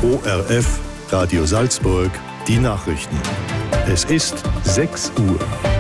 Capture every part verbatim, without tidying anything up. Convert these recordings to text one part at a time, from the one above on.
O R F, Radio Salzburg, die Nachrichten. Es ist sechs Uhr.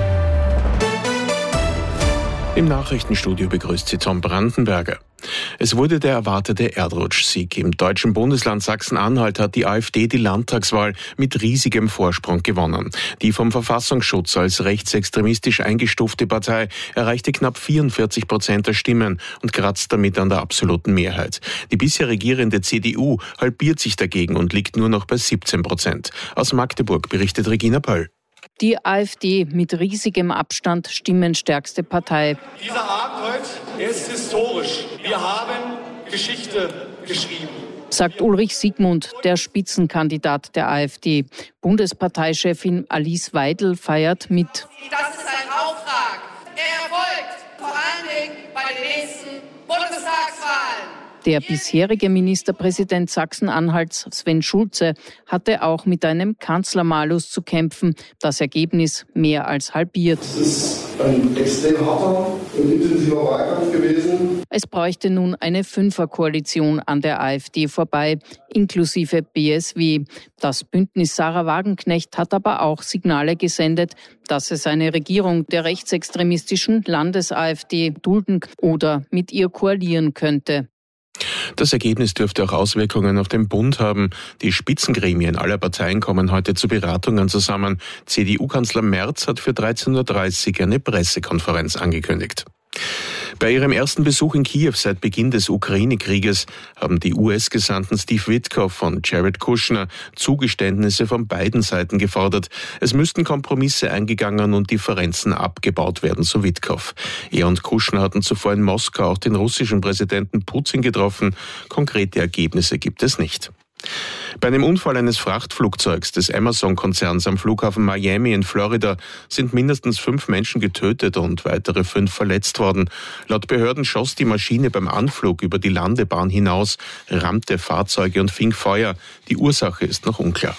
Im Nachrichtenstudio begrüßt Sie Tom Brandenberger. Es wurde der erwartete Erdrutschsieg. Im deutschen Bundesland Sachsen-Anhalt hat die AfD die Landtagswahl mit riesigem Vorsprung gewonnen. Die vom Verfassungsschutz als rechtsextremistisch eingestufte Partei erreichte knapp vierundvierzig Prozent der Stimmen und kratzt damit an der absoluten Mehrheit. Die bisher regierende C D U halbiert sich dagegen und liegt nur noch bei siebzehn Prozent. Aus Magdeburg berichtet Regina Pöll. Die AfD mit riesigem Abstand stimmenstärkste Partei. Dieser Abend heute ist historisch. Wir haben Geschichte geschrieben, sagt Ulrich Siegmund, der Spitzenkandidat der AfD. Bundesparteichefin Alice Weidel feiert mit. Das ist ein Auftrag, der erfolgt vor allen Dingen bei den nächsten Bundestagswahlen. Der bisherige Ministerpräsident Sachsen-Anhalts, Sven Schulze, hatte auch mit einem Kanzlermalus zu kämpfen. Das Ergebnis mehr als halbiert. Es ist ein extrem harter und intensiver Wahlkampf gewesen. Es bräuchte nun eine Fünferkoalition an der AfD vorbei, inklusive B S W. Das Bündnis Sarah Wagenknecht hat aber auch Signale gesendet, dass es eine Regierung der rechtsextremistischen Landes-AfD dulden oder mit ihr koalieren könnte. Das Ergebnis dürfte auch Auswirkungen auf den Bund haben. Die Spitzengremien aller Parteien kommen heute zu Beratungen zusammen. C D U-Kanzler Merz hat für dreizehn Uhr dreißig eine Pressekonferenz angekündigt. Bei ihrem ersten Besuch in Kiew seit Beginn des Ukraine-Krieges haben die U S-Gesandten Steve Witkoff und Jared Kushner Zugeständnisse von beiden Seiten gefordert. Es müssten Kompromisse eingegangen und Differenzen abgebaut werden, so Witkoff. Er und Kushner hatten zuvor in Moskau auch den russischen Präsidenten Putin getroffen. Konkrete Ergebnisse gibt es nicht. Bei einem Unfall eines Frachtflugzeugs des Amazon-Konzerns am Flughafen Miami in Florida sind mindestens fünf Menschen getötet und weitere fünf verletzt worden. Laut Behörden schoss die Maschine beim Anflug über die Landebahn hinaus, rammte Fahrzeuge und fing Feuer. Die Ursache ist noch unklar.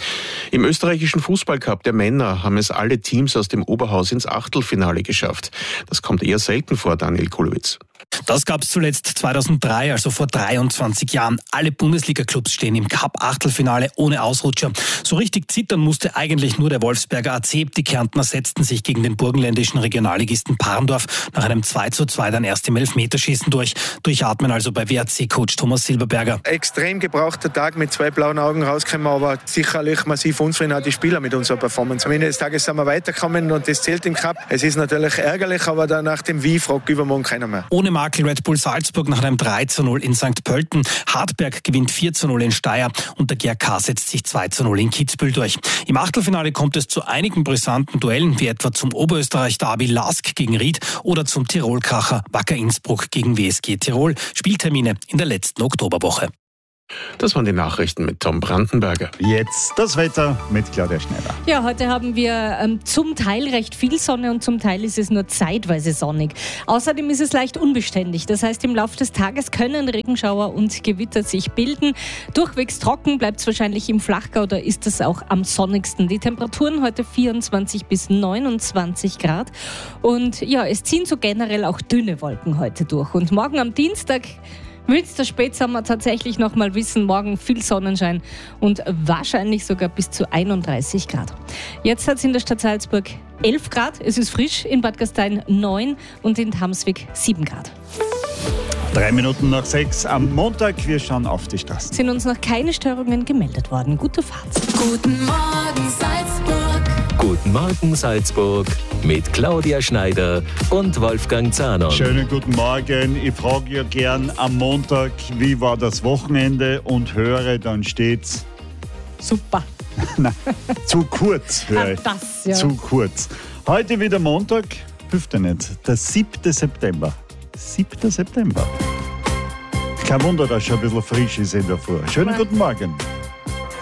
Im österreichischen Fußballcup der Männer haben es alle Teams aus dem Oberhaus ins Achtelfinale geschafft. Das kommt eher selten vor, Daniel Kulowitz. Das gab es zuletzt zweitausenddrei, also vor dreiundzwanzig Jahren. Alle Bundesliga-Clubs stehen im Cup-Achtelfinale ohne Ausrutscher. So richtig zittern musste eigentlich nur der Wolfsberger A C. Die Kärntner setzten sich gegen den burgenländischen Regionalligisten Parndorf nach einem zwei zu zwei dann erst im Elfmeterschießen durch. Durchatmen also bei W A C-Coach Thomas Silberberger. Extrem gebrauchter Tag, mit zwei blauen Augen rausgekommen, aber sicherlich massiv unzufrieden auch die Spieler mit unserer Performance. Am Ende des Tages sind wir weitergekommen und das zählt im Cup. Es ist natürlich ärgerlich, aber dann nach dem Wie fragt übermorgen keiner mehr. Ohne Makel Red Bull Salzburg nach einem drei zu null in Sankt Pölten. Hartberg gewinnt vier zu null in Steyr und der G A K setzt sich zwei zu null in Kitzbühel durch. Im Achtelfinale kommt es zu einigen brisanten Duellen, wie etwa zum Oberösterreich-Derby Lask gegen Ried oder zum Tirol-Kracher Wacker Innsbruck gegen W S G Tirol. Spieltermine in der letzten Oktoberwoche. Das waren die Nachrichten mit Tom Brandenberger. Jetzt das Wetter mit Claudia Schneider. Ja, heute haben wir ähm, zum Teil recht viel Sonne und zum Teil ist es nur zeitweise sonnig. Außerdem ist es leicht unbeständig. Das heißt, im Laufe des Tages können Regenschauer und Gewitter sich bilden. Durchwegs trocken bleibt es wahrscheinlich im Flachgau, da ist es auch am sonnigsten. Die Temperaturen heute vierundzwanzig bis neunundzwanzig Grad. Und ja, es ziehen so generell auch dünne Wolken heute durch. Und morgen am Dienstag willst der Spätsommer tatsächlich noch mal wissen, morgen viel Sonnenschein und wahrscheinlich sogar bis zu einunddreißig Grad. Jetzt hat es in der Stadt Salzburg elf Grad, es ist frisch, in Bad Gastein neun und in Tamswig sieben Grad. Drei Minuten nach sechs am Montag, wir schauen auf die Straßen. Sind uns noch keine Störungen gemeldet worden. Gute Fahrt. Guten Morgen Salzburg. Guten Morgen Salzburg mit Claudia Schneider und Wolfgang Zahner. Schönen guten Morgen. Ich frage ja gern am Montag, wie war das Wochenende und höre, dann steht's super. Nein, zu kurz höre ich. Das, ja. Zu kurz. Heute wieder Montag, hilft ja nicht, der siebten September. siebten September. Kein Wunder, dass schon ein bisschen frisch ist in der Früh. Schönen guten Morgen.